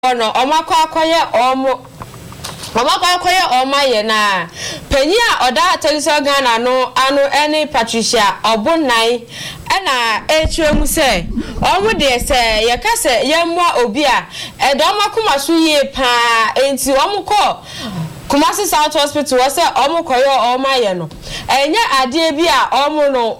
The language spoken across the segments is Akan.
no omakwakoye omaye na penyi a oda television Ghana no anu ene Patricia Obunai na etwemu se omu de se ye kase yemwa obi a edo makoma so ye pa enti omukọ Kumasi South Hospital wase omukoyo omaye no enya ade bi a omu no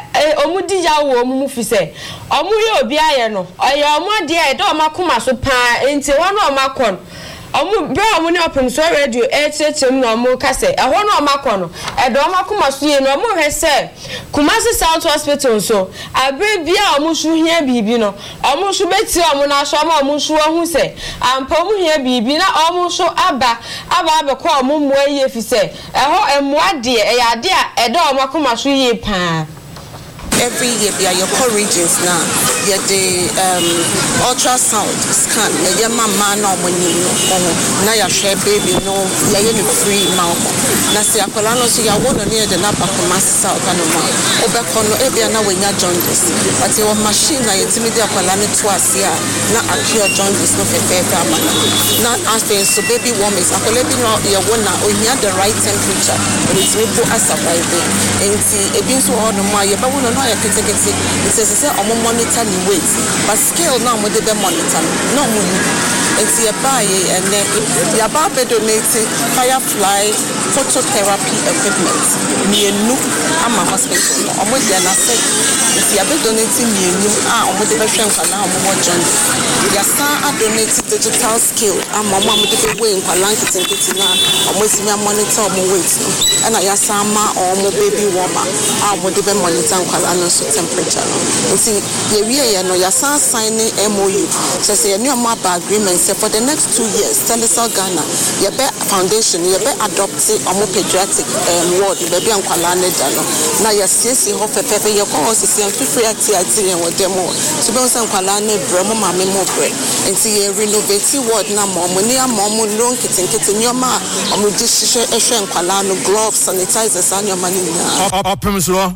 omudi yawo omu fise omu ye obi aye no oye omu de edo makoma so pa enti wono omakọ omu be omu ne open so radio etchem no omu kase ehwo no omakọ no edo makoma so ye no omu hwese Kumasi South Hospital so abre bia omu su hia bibi no omu su beti omu na so ma omu su ohu se ampa omu hia bibi na omu so aba abekọ omu moa ye fise ehwo emoa de eyade a edo makoma so ye pa. Every year, your core regions now, the ultrasound scan, your mama no money, now your share baby no, you're free mouth. Now see, Apollo, so you want to near the Napa Kumasi South Panama, Obecono, every now when you're jaundice. But your machine, I intimidate Apollo twice here, not appear jaundice, no fair manner. Not after so baby warm is Apollo, you want to, when you have the right temperature, but it's really as surviving. And see, it means all the more, you don't know. It says I'm monitor the weight, but scale now with the monitor. No money. And see a buy and then you're about donating Firefly phototherapy equipment. Me and no, I'm a hospital. I'm with the NSA. See a bit donating me and you are with the version for now more John. Your son are donating digital skill. I'm a mom with the way in Palanket and Kitina. I'm with me a monitor more weight. And I sama or more baby warmer. I'm with the monitor and also temperature. You see, you know, your son signing MOU. So say a new map agreement. Say for the next 2 years, Telecel Ghana, you be foundation, you be adopting a more pediatric ward, baby and Kwalane Dano. Now you see, how Pepe, your course is free at and with them more. So be on Kwalane, Bremo, Mammy Mopre, and see a renovated ward now, Monia, Momo, Long Kitten, your ma, or Mudisha, and Kwalano, gloves, sanitizers, and your money now.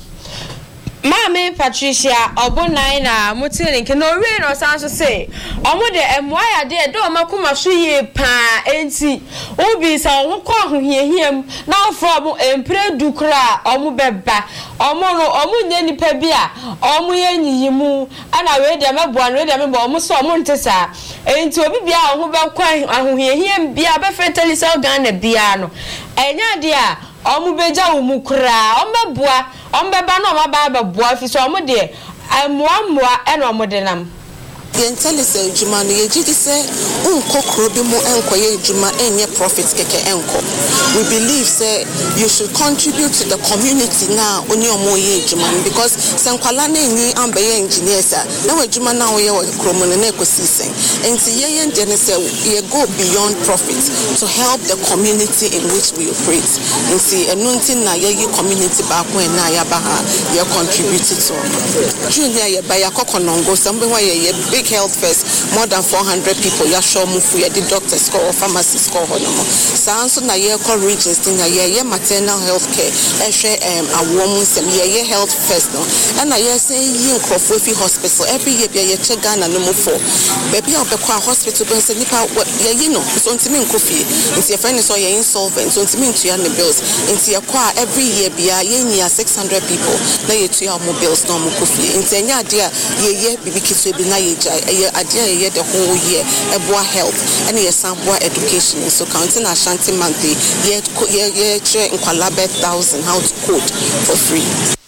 Mama Patricia Obunai na mutini ke no we no san so say omo de emwa de do makoma so ye pa enti obi sa wo ko ahohiahiam na ofro empre dukra omo beba omo no omo nya nipa bia omo ye nyiyimu ana we de meboa no we de mebo omo so omo ntesa enti obi bia omo be kwa ahohiahiam bia be Telecel Ghana bia no enya de a omo beja wo mukra omo beboa ombeba no maba boa fi so omode amoamoa eno omodenam yen Telecel juma no yejidi se unko krobi mo enkoye juma enye profit keke enko. We believe say you should contribute to the community now oni omoye juma because senkwala na enyi ambe engineers na we juma na we kromo ne ekosisen enti yen de ne say ye go beyond profit to help the community in which we operate. Enti enunti na ye community ba ko na ya ba ha ye contribute to junior ye ba ya kokonongo sambe wa ye big health first, more than 400 people. Ya show mufu ya the doctors call or pharmacists call honomo. Sanso na ye call regions na ye maternal health care. Eshe a woman sem ye health first no. And na ye say ye Nkrofuefi hospital every year ye check Ghana no more for. Baby on bekwa hospital be say nipa ye no. So ntimi nkofi. Nti your friend is ye insolvent. So ntimi ntu ya ne bills. Nti ye kwa every year bia ye nya 600 people. Na ye tu ya mo bills no mo kofi. Nti nya dia ye bibi kitwe bi na ye idea the whole year about health and sample education. So counting Ashanti Monday ye share in Kwalabe 1,000 how to code for free.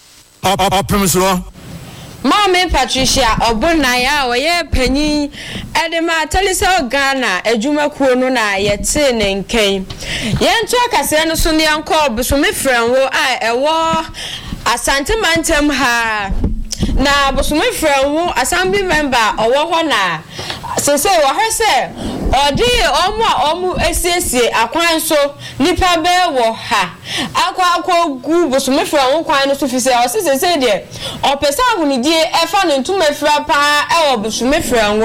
Mama Patricia Obunai oye penyi edema Telecel Ghana ejuma kuo no na yete ne nken yentu akase no so ne anko busumi frenwo ewo Asante Mantem ha na busumi frenwo assembly member owo ho na se wo hese odi omu esiesie akwan so nipa be wo ha akwa gu busumi frenwo kwan no so fi se o se de opesa ahunidie efa no ntuma fira pa e wo busumi frenwo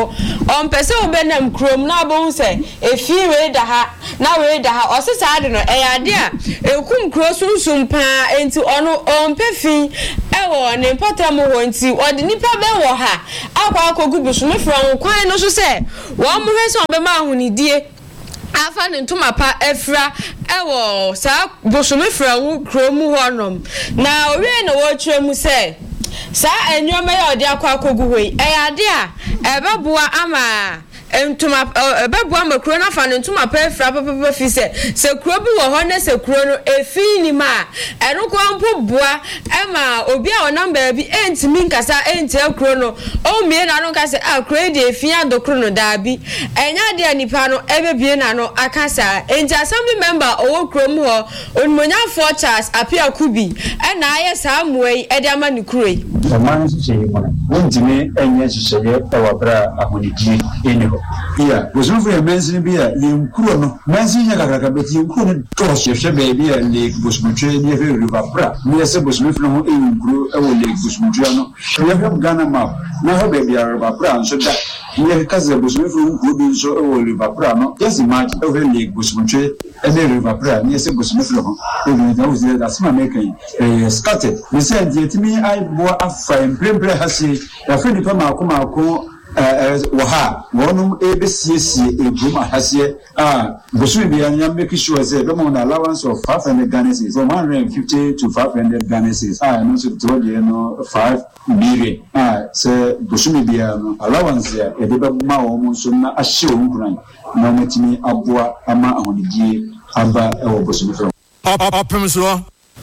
on pese obenam krom na bo se efi we da ha na we da ha osesa ade no eyade a ekum kro sunsum pa enti ono on pefi ewo ne potam ho enti ode nipa be wo ha akwa akogu busume from kwan no so se wo mo hwe se on be ma ahunidie afa ne ntoma pa efra ewo sa busume from krom honom na owie na wo twemu se sa enyoma ya ode akwa akogu hoi eyade a ebeboa ama entuma ebeboa makro na fa ntuma pa efra papa fi se kro bi wo ho na se kro no efi ni ma eno kwa mpo boa ema obi a onamba bi entimi nkasa enti kro no o mie na no nkasa kro de efi adokro no da bi enya de anipa no ebebie na no akasa enti assembly member owo kro mu ho onmonyafo Charles Apia Kubi ena aye sa muei ede ama ni kro yi man se wontimi enye seseye tawabra ahoniji eniho iya bosunfu ya mensin bia yenkuro no mensin nya kakaka beti yenkuro no to hye baby a lake bosuntre ni he rivabra ni se bosunfu no yenkuro e wo lake bosuntre no ye hem Ghana map na ho baby a rivabra so da ni kaze bosunfu nkuro bi so e wo rivabra no just imagine e lake bosuntre e ne rivabra ni se bosunfu no e ni da uzi da sima mekan scattered ni se dietimi ai bo afa emprempre hasi ya feni pa mako waha wonum ebesiesie egum ahase bosu bia nya make sure say be mo na allowance of 500 Ghana cedis so 150 to 500 Ghana cedis no so to dey no 5 million say bosu bia no allowance ya e de be ma wo mo so na ahye wo nkuran na matimi aboa ama ahonidie aba e wo bosu from apemso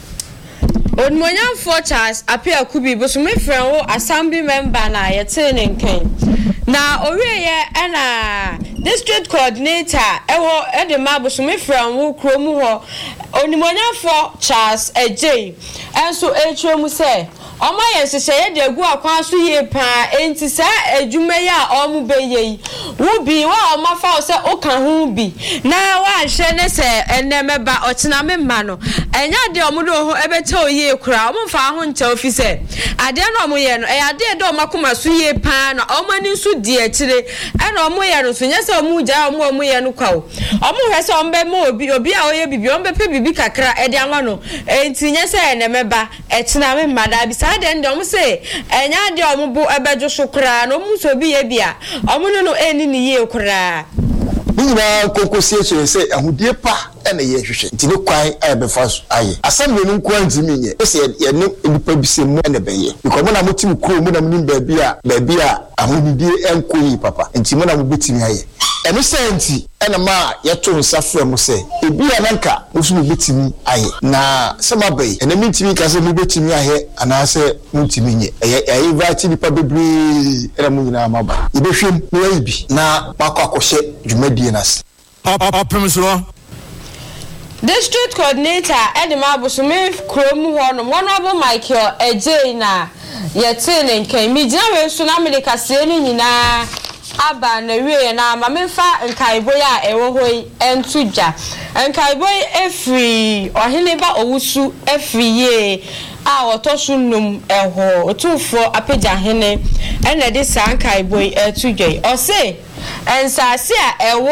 onmonyafo Charles Apia Kubi bosume friend assembly member na yete ne nken na owieye na district coordinator ewo edema bosume friend krom ho onmonyafo Charles Ejay enso etwemu se Oma yensese de gu akwan so ye pa enti sa adwuma ya omu beye wo bi wa oma fa se oka hu bi na wa hye ne se enemeba otena memma no enya de omu do ho ebete oye kura omu fa ho ncha ofise ade na omu ye no ade de omakoma so ye pa na omani so di akire na omu ye no so nya se omu ja omu ye no kwa omu hwe se ombe ma obi a oye bibi ombe pe bibi kakra ede anwa no enti nya se enemeba etena memma da bi den dem say enya de ombu ebejo sokra no mu so bi ye bia omu no eni ni ye kra Nina kokosie so say ahudie pa ene ye hwehwe nti ne kwan abefa aye assembly no kwan ntimi nye se ye ne nipa bisemu ene beye because mo na motim kro mo na mnim baabi a ahudie enkoyi papa nti mo na mo betimi aye eno senti ena ma yeto nsafre mo se ebia nanka osu mo betimi aye na semabai ena mintimi ka se mo betimi aye anase mintimi nye eye invite nipa bebre ena mo nyina maba ibehwem no ayibi na makwakohye dwumadie nas apemso district coordinator edema bosume krom ho no honorable Michael Ejay na yete ne nkan mi gina we so na America se ni nyina aba na wie na mamemfa nkaiboy a ewo hoi entudwa nkaiboy efri ohene ba owusu efri ye a otosu num eho otufo apagya hene ena de sankaiboy etudwa o se ensase a ewo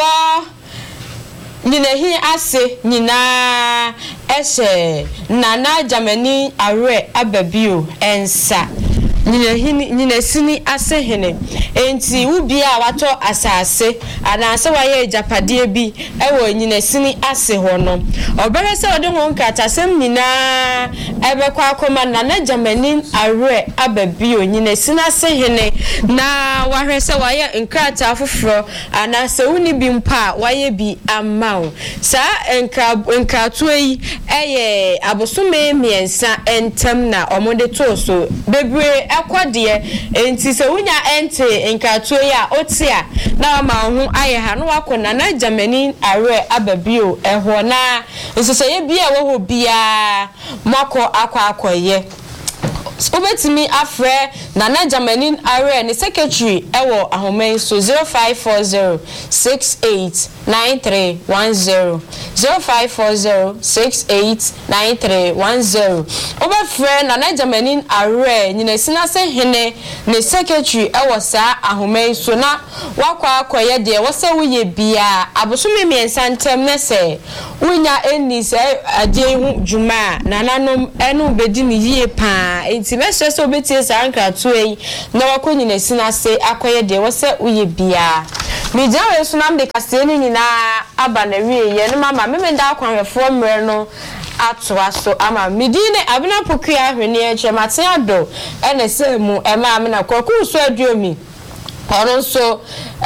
Ninahi ase nina ese nana Germany are ababio ensa nina sini ase hene enti ubi a wato asase anase waye japade bi ewo nina sini ase ho no obere se ode ho nkatasem nina ebekwa akoma nana Germany are ababio nina sini ase hene na wahwe se waye nkrata afoforo anase uni bi mpa waye bi amao sa nkratu yi eye abosome miensa entem na omode toso bebre ekwade enti se wunya ente nkratu yi a otia na ma hu aye ha no wakona na Germany are ababio eho na nsese ye bia wo ho bia mako akwa akoye Obetimi afre Nana Germany are ne secretary ewo ahome so 0540689310 0540689310 obefre Nana Germany are nyina sina se hene ne secretary ewo saa ahome so na wakwa akoye de wo se woye bia abosome miensa ntem ne se wonya eni se ade hu dwuma nananom enu bedi ni yie pa enti mese so betie sa nkratu yi na wakọ nyina sina se akoye de wo se woye bia mi jawe so nam de kase ni nyina aba na wie ye no mama me da akwanhwefo mre no atwa so ama midine abina pokua hwene eche mate ado ene se mu ema me na kwaku so aduomi ono so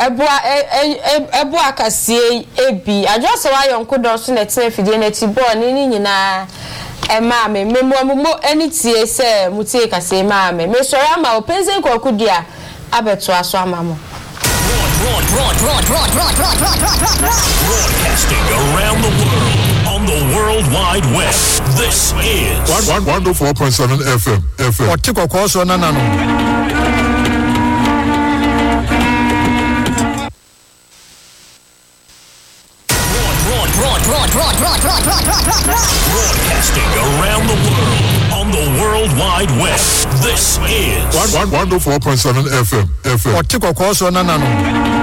eboa kasie ebi adwose wa yonko do so na tie fidie na tibo ni nyina ema me memo eni tie se mutie kasie ma me sori ama openze kwaku dia abeto aso ama mo broadcasting around the world on the World Wide Web. This is 104.7 FM. Otiko koso nanano. Broadcasting around the world on the World Wide Web. This is 104.7 FM. Otiko koso nanano.